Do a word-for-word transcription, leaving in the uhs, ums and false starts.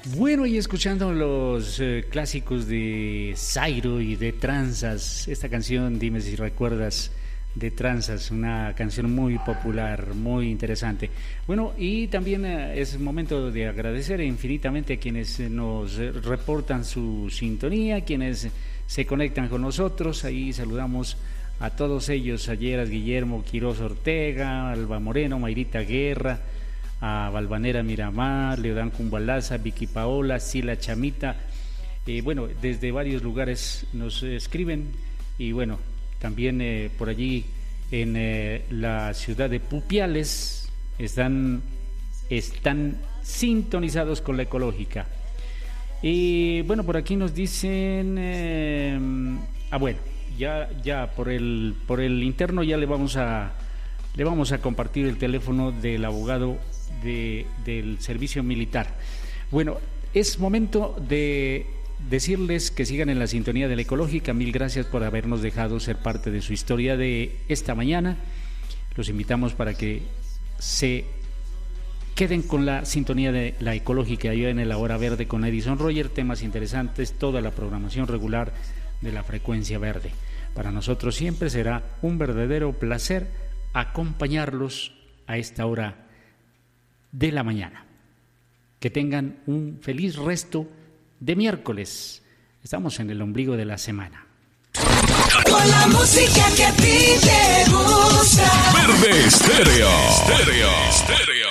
Bueno, y escuchando los eh, clásicos de Zairo y de Tranzas, esta canción, dime si recuerdas, de Tranzas, una canción muy popular, muy interesante. Bueno, y también eh, es momento de agradecer infinitamente a quienes nos eh, reportan su sintonía, quienes se conectan con nosotros. Ahí saludamos a todos ellos, a Yeras Guillermo Quiroz Ortega, Alba Moreno, Mayrita Guerra, a Valvanera Miramar, Leodán Cumbalaza, Vicky Paola, Sila Chamita, eh, bueno, desde varios lugares nos escriben, y bueno, también eh, por allí en eh, la ciudad de Pupiales están, están sintonizados con la Ecológica. Y bueno, por aquí nos dicen, eh, ah bueno, ya, ya por el, por el interno ya le vamos a, le vamos a compartir el teléfono del abogado De, del servicio militar. Bueno, es momento de decirles que sigan en la sintonía de la Ecológica. Mil gracias por habernos dejado ser parte de su historia de esta mañana. Los invitamos para que se queden con la sintonía de la Ecológica allá en la Hora Verde con Edison Roger, temas interesantes, toda la programación regular de la frecuencia verde. Para nosotros siempre será un verdadero placer acompañarlos a esta hora de la mañana. Que tengan un feliz resto de miércoles. Estamos en el ombligo de la semana. Con la música que a ti te gusta. Verde Estéreo. Estéreo. Estéreo.